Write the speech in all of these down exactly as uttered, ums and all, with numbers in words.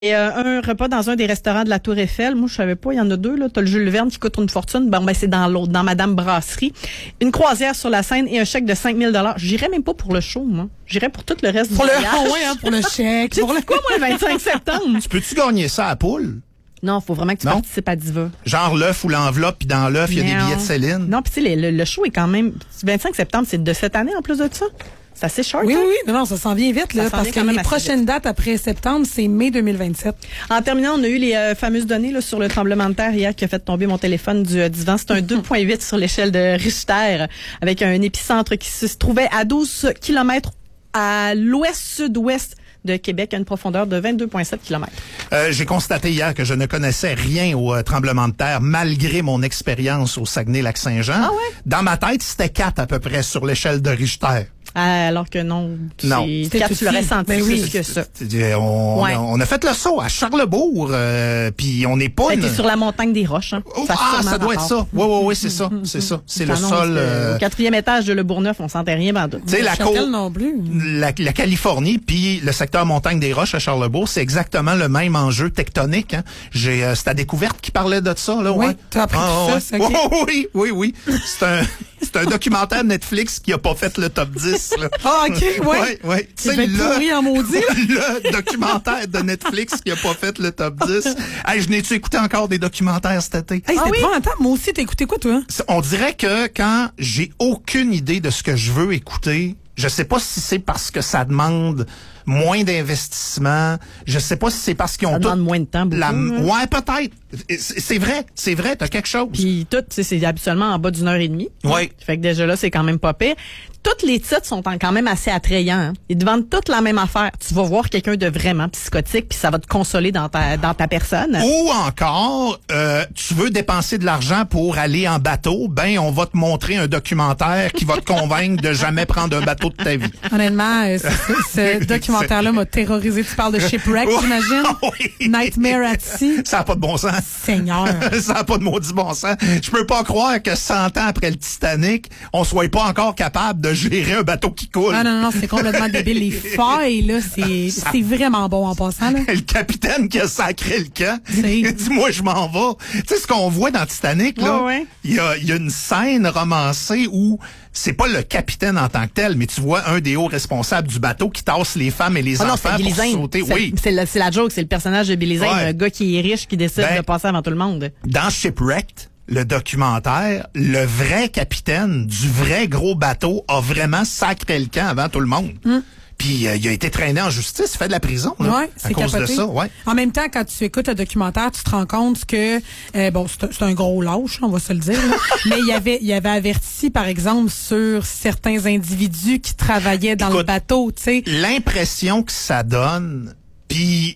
Et euh, un repas dans un des restaurants de la Tour Eiffel. Moi, je savais pas, il y en a deux, là. T'as le Jules Verne qui coûte une fortune. Bon, ben, c'est dans l'autre, dans Madame Brasserie. Une croisière sur la Seine et un chèque de cinq mille dollars. J'irais même pas pour le show, moi. J'irais pour tout le reste pour du le, voyage. oh, ouais, hein, pour le chèque. Pour le quoi, moi, le vingt-cinq septembre? Tu peux-tu gagner ça à poule? Non, faut vraiment que tu non? participes à Diva. Genre l'œuf ou l'enveloppe, puis dans l'œuf, il y a des billets de Céline. Non, puis tu sais, le, le show est quand même... vingt-cinq septembre, c'est de cette année en plus de ça? C'est assez short. Oui, hein? oui, non, non, ça s'en vient vite, là, parce que les prochaines dates après septembre, c'est mai deux mille vingt-sept. En terminant, on a eu les euh, fameuses données là, sur le tremblement de terre hier qui a fait tomber mon téléphone du euh, divan. C'est un deux virgule huit sur l'échelle de Richter, avec un épicentre qui se trouvait à douze kilomètres à l'ouest-sud-ouest de Québec, à une profondeur de vingt-deux virgule sept kilomètres. Euh, j'ai constaté hier que je ne connaissais rien au euh, tremblement de terre, malgré mon expérience au Saguenay-Lac-Saint-Jean. Ah ouais? Dans ma tête, c'était quatre à peu près sur l'échelle de Richter. Ah, alors que non, non. quatre, tu l'aurais senti ben plus oui. que ça. On, ouais. on a fait le saut à Charlesbourg, euh, puis on n'est pas... C'était une... sur la montagne des Roches. Hein. Oh, ça ah, ça doit être ça. Oui, oui, oui, c'est ça. C'est ça. C'est le sol... Euh... Au quatrième étage de Le Bourgneuf, on sentait rien ben Tu sais, la côte... non plus. La, la Californie, puis le secteur montagne des Roches à Charlesbourg, c'est exactement le même enjeu tectonique. Hein. J'ai, euh, c'est à Découverte qui parlait de ça. Là, oui, ouais. tu as appris ah, tout ouais. ça. Okay. Oh, oui, oui, oui. C'est un, c'est un documentaire Netflix qui a pas fait le top dix. Là. Ah, OK, oui. Ouais, ouais. Tu sais, le, en maudit, le documentaire de Netflix qui a pas fait le top dix. Hey, je n'ai-tu écouté encore des documentaires cet été? Hey, ah oui? Attends, moi aussi, t'as écouté quoi, toi? On dirait que quand j'ai aucune idée de ce que je veux écouter, je sais pas si c'est parce que ça demande moins d'investissement. Je sais pas si c'est parce qu'ils ont ça tout... demande moins de temps, beaucoup. La... Hein? Ouais, peut-être. C'est vrai, c'est vrai, t'as quelque chose. Puis tout, tu sais, c'est habituellement en bas d'une heure et demie. Oui. Fait que déjà là, c'est quand même pas pire. Toutes les titres sont quand même assez attrayants. Hein? Ils te vendent toute la même affaire. Tu vas voir quelqu'un de vraiment psychotique, puis ça va te consoler dans ta dans ta personne. Ou encore, euh, tu veux dépenser de l'argent pour aller en bateau, ben on va te montrer un documentaire qui va te convaincre de jamais prendre un bateau de ta vie. Honnêtement, euh, ce, ce documentaire-là m'a terrorisé. Tu parles de Shipwreck, j'imagine? Oui. Nightmare at Sea. Ça n'a pas de bon sens. Seigneur. Ça n'a pas de maudit bon sens. Je peux pas croire que cent ans après le Titanic, on soit pas encore capable de gérer un bateau qui coule. Ah non, non, non, c'est complètement débile. Les failles, là, c'est, ça... c'est vraiment bon en passant, là. Le capitaine qui a sacré le camp. Il dit, moi, je m'en vais. Tu sais, ce qu'on voit dans Titanic, là, il ouais, ouais. y a, il y a une scène romancée où c'est pas le capitaine en tant que tel, mais tu vois un des hauts responsables du bateau qui tasse les femmes et les ah enfants non, pour sauter. C'est, oui. c'est, la, c'est la joke, c'est le personnage de Billy Zane, ouais. un gars qui est riche, qui décide ben, de passer avant tout le monde. Dans Shipwrecked, le documentaire, le vrai capitaine du vrai gros bateau a vraiment sacré le camp avant tout le monde. Mm. Puis euh, il a été traîné en justice, fait de la prison là, ouais, à cause capoté. de ça. Ouais. En même temps, quand tu écoutes le documentaire, tu te rends compte que euh, bon, c'est, c'est un gros lâche, on va se le dire. Là, mais il y avait, il y avait averti, par exemple, sur certains individus qui travaillaient dans Écoute, le bateau. Tu sais, l'impression que ça donne, puis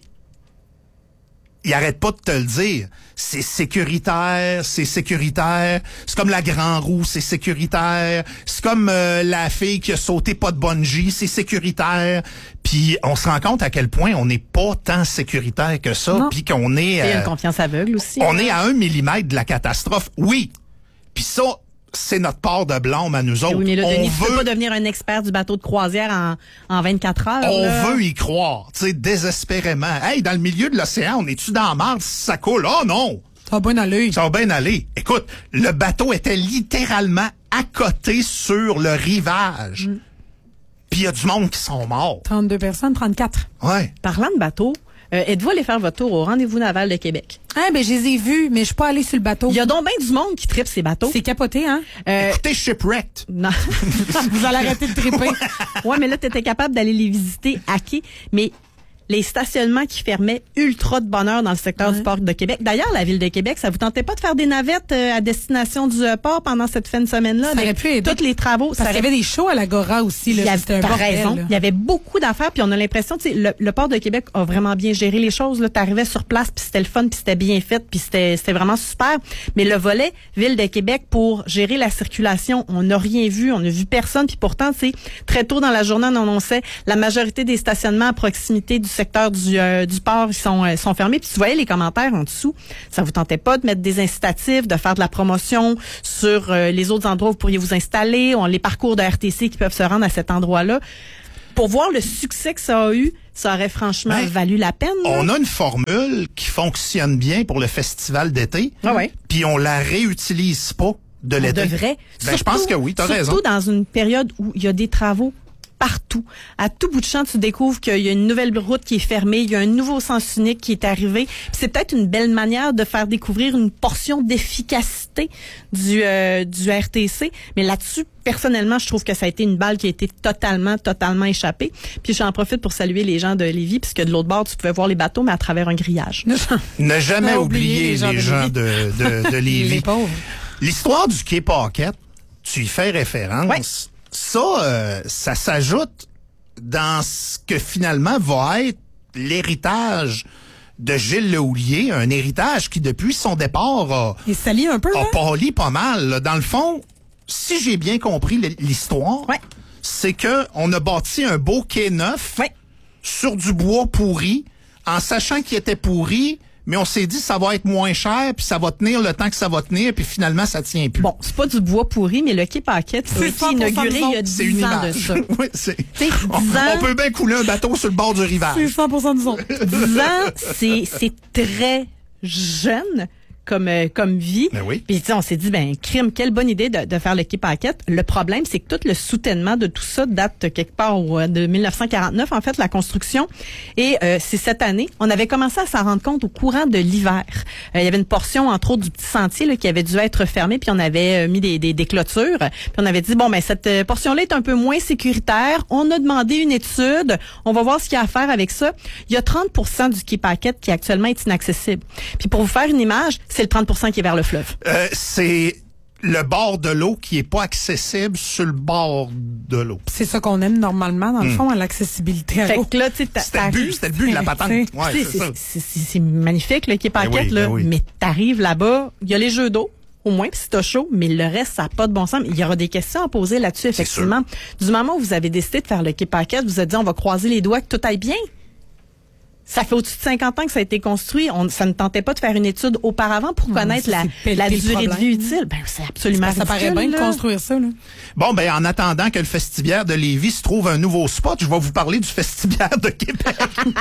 il arrête pas de te le dire. C'est sécuritaire, c'est sécuritaire. C'est comme la Grand Roue, c'est sécuritaire. C'est comme euh, la fille qui a sauté pas de bungee, c'est sécuritaire. Puis on se rend compte à quel point on n'est pas tant sécuritaire que ça. Puis qu'on est... Il y a euh, une confiance aveugle aussi. On hein. est à un millimètre de la catastrophe. Oui. Puis ça... c'est notre part de blâme à nous autres. Oui, mais là, Denis, on tu veut peux pas devenir un expert du bateau de croisière en, en vingt-quatre heures. On là. veut y croire, tu sais, désespérément. Hey, dans le milieu de l'océan, on est-tu dans la marde si ça coule? Oh non! Ça va bien aller. Ça va bien aller. Écoute, le bateau était littéralement à côté sur le rivage. Mm. Puis il y a du monde qui sont morts. trente-deux personnes, trente-quatre. Ouais. Parlant de bateau, Euh, êtes-vous allé faire votre tour au rendez-vous naval de Québec? Ah, ben, je les ai vus, mais je suis pas allée sur le bateau. Il y a donc bien du monde qui tripe ces bateaux. C'est capoté, hein? Euh, Écoutez Shipwrecked. Non. Vous allez arrêter de triper. Ouais, mais là, t'étais capable d'aller les visiter à quai. Mais les stationnements qui fermaient ultra de bonheur dans le secteur ouais. du port de Québec. D'ailleurs, la Ville de Québec, ça vous tentait pas de faire des navettes euh, à destination du euh, port pendant cette fin de semaine-là? Ça aurait pu aider. Tous les travaux. Parce qu'il y avait des shows à l'Agora aussi. Là, il y avait, c'était un t'as bordel, raison. Là. Il y avait beaucoup d'affaires, puis on a l'impression, tu sais, le, le port de Québec a vraiment bien géré les choses. Là, t'arrivais sur place, puis c'était le fun, puis c'était bien fait, puis c'était, c'était vraiment super. Mais le volet Ville de Québec pour gérer la circulation, on n'a rien vu, on n'a vu personne, puis pourtant, tu sais, très tôt dans la journée, on annonçait la majorité des stationnements à proximité du secteur du euh, du port, ils sont, euh, sont fermés. Puis tu voyais les commentaires en dessous. Ça vous tentait pas de mettre des incitatifs, de faire de la promotion sur euh, les autres endroits où vous pourriez vous installer, on, les parcours de R T C qui peuvent se rendre à cet endroit-là. Pour voir le succès que ça a eu, ça aurait franchement Ben, valu la peine. là. On a une formule qui fonctionne bien pour le festival d'été, Ah ouais. puis on la réutilise pas de On l'été. devrait. Ben, je pense que oui, t'as raison. Surtout dans une période où il y a des travaux partout. À tout bout de champ, tu découvres qu'il y a une nouvelle route qui est fermée, il y a un nouveau sens unique qui est arrivé. Puis c'est peut-être une belle manière de faire découvrir une portion d'efficacité du euh, du R T C. Mais là-dessus, personnellement, je trouve que ça a été une balle qui a été totalement, totalement échappée. Puis j'en profite pour saluer les gens de Lévis, puisque de l'autre bord, tu pouvais voir les bateaux, mais à travers un grillage. Ne jamais Pas oublier les gens, de de, Lévis. de, de, de Lévis. Les pauvres. L'histoire du quai Paquette, tu y fais référence. Ouais. Ça, euh, ça s'ajoute dans ce que finalement va être l'héritage de Gilles Lehoulier, un héritage qui, depuis son départ, a, Et ça lie un peu, a hein? pâli pas mal. Là. Dans le fond, si j'ai bien compris l'histoire, Ouais. c'est que on a bâti un beau quai neuf Ouais. sur du bois pourri, en sachant qu'il était pourri, mais on s'est dit ça va être moins cher, puis ça va tenir le temps que ça va tenir, puis finalement ça tient plus. Bon, c'est pas du bois pourri, mais le quai Paquette a C'est été cent pour cent inauguré il y a C'est une dix ans de image. ça. Oui, c'est- Tu sais, on, dix ans, on peut bien couler un bateau sur le bord du C'est rivage. cent pour cent du son. dix ans, c'est c'est très jeune comme euh, comme vie. Ben oui. Puis tu sais, on s'est dit ben crime, quelle bonne idée de, de faire le quai Paquette. Le problème, c'est que tout le soutènement de tout ça date quelque part au, de dix-neuf cent quarante-neuf en fait la construction. Et euh, c'est cette année, on avait commencé à s'en rendre compte au courant de l'hiver. Euh, il y avait une portion entre autres du petit sentier là, qui avait dû être fermée, puis on avait euh, mis des, des des clôtures. Puis on avait dit bon ben cette euh, portion-là est un peu moins sécuritaire. On a demandé une étude. On va voir ce qu'il y a à faire avec ça. Il y a trente pour cent du quai Paquette qui actuellement est inaccessible. Puis pour vous faire une image, c'est le trente pour cent qui est vers le fleuve. Euh, c'est le bord de l'eau qui est pas accessible sur le bord de l'eau. C'est ça qu'on aime normalement, dans le Hmm. fond, à l'accessibilité à Fait l'eau. que là, tu sais, t'a- C'était le but, t'arrives- c'était le but de la patente. Ouais, Tu sais, c'est ça. c'est- c'est c'est magnifique, le quai Paquette, Ben oui, là. ben oui. Mais t'arrives là-bas, il y a les jeux d'eau, au moins, puis si t'as chaud, mais le reste, ça n'a pas de bon sens. Il y aura des questions à poser là-dessus, effectivement. Du moment où vous avez décidé de faire le quai Paquette, vous vous êtes dit, on va croiser les doigts que tout aille bien. Ça fait au-dessus de cinquante ans que ça a été construit. On, ça ne tentait pas de faire une étude auparavant pour connaître ça, la, c'est pelleter la le durée de problème. vie utile. Ben, c'est absolument Ça paraît ridicule, bien de là. construire ça, là. Bon, ben en attendant que le Festibiaire de Lévis se trouve un nouveau spot, je vais vous parler du Festibiaire de Québec.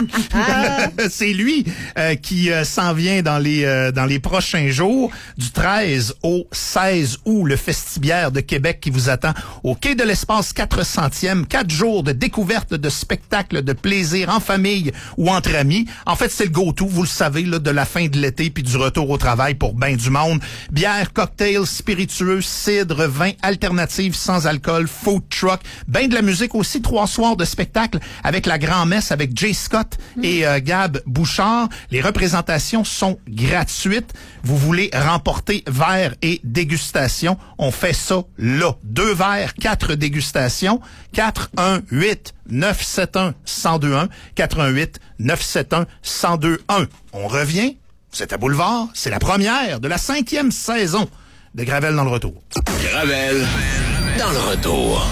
C'est lui euh, qui euh, s'en vient dans les euh, dans les prochains jours, du treize au seize août, le Festibiaire de Québec qui vous attend au Quai de l'Espace quatre centième. Quatre jours de découverte, de spectacles, de plaisir en famille ou entre amis. En fait, c'est le go-to, vous le savez, là, de la fin de l'été puis du retour au travail pour ben du monde. Bière, cocktails, spiritueux, cidre, vin, alternatives sans alcool, food truck, ben de la musique aussi, trois soirs de spectacle avec la grand-messe avec Jay Scott et euh, Gab Bouchard. Les représentations sont gratuites. Vous voulez remporter verre et dégustation, on fait ça là. Deux verres, quatre dégustations. quatre un huit neuf sept un un zéro deux un. quatre un huit neuf sept un un zéro deux un. On revient, c'est à Boulevard, c'est la première de la cinquième saison de Gravel dans le retour. Gravel dans le retour.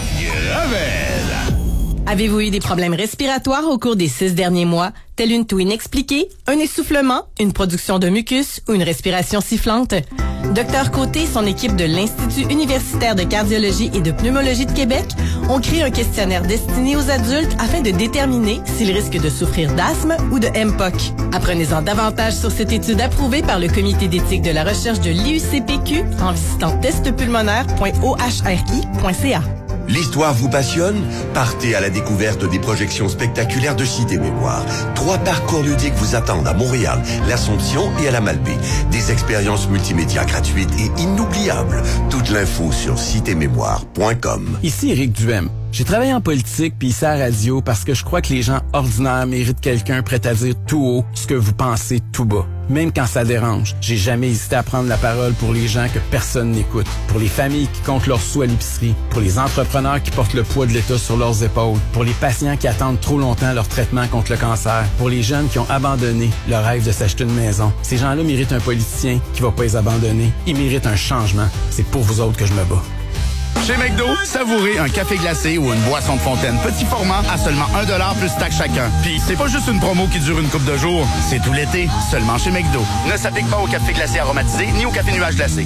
Gravel. Avez-vous eu des problèmes respiratoires au cours des six derniers mois, tels une toux inexpliquée, un essoufflement, une production de mucus ou une respiration sifflante? Docteur Côté et son équipe de l'Institut universitaire de cardiologie et de pneumologie de Québec ont créé un questionnaire destiné aux adultes afin de déterminer s'ils risquent de souffrir d'asthme ou de M P O C. Apprenez-en davantage sur cette étude approuvée par le Comité d'éthique de la recherche de l'I U C P Q en visitant test pulmonaire point o h r i point c a. L'histoire vous passionne? Partez à la découverte des projections spectaculaires de Cité Mémoire. Trois parcours ludiques vous attendent à Montréal, l'Assomption et à la Malbaie. Des expériences multimédia gratuites et inoubliables. Toute l'info sur cité mémoire point com. Ici Éric Duhem. J'ai travaillé en politique puis ici à la radio parce que je crois que les gens ordinaires méritent quelqu'un prêt à dire tout haut ce que vous pensez tout bas. Même quand ça dérange, j'ai jamais hésité à prendre la parole pour les gens que personne n'écoute, pour les familles qui comptent leurs sous à l'épicerie, pour les entrepreneurs qui portent le poids de l'État sur leurs épaules, pour les patients qui attendent trop longtemps leur traitement contre le cancer, pour les jeunes qui ont abandonné le rêve de s'acheter une maison. Ces gens-là méritent un politicien qui va pas les abandonner. Ils méritent un changement. C'est pour vous autres que je me bats. Chez McDo, savourez un café glacé ou une boisson de fontaine petit format à seulement un dollar plus taxe chacun. Puis c'est pas juste une promo qui dure une couple de jours, c'est tout l'été, seulement chez McDo. Ne s'applique pas au café glacé aromatisé ni au café nuage glacé.